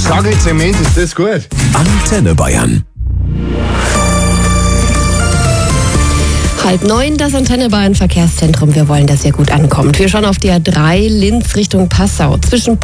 Sage Zement, ist das gut? Antenne Bayern. 8:30, das Antenne Bayern Verkehrszentrum. Wir wollen, dass ihr gut ankommt. Wir schauen auf die A3 Linz Richtung Passau. Zwischen